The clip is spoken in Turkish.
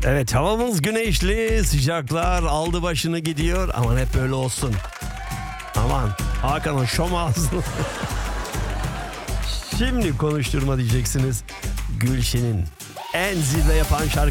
Evet, havamız güneşli, sıcaklar aldı başını gidiyor. Aman hep böyle olsun. Aman Hakan o şom ağzını. Şimdi konuşturma diyeceksiniz. Gülşen'in en zirve yapan şarkı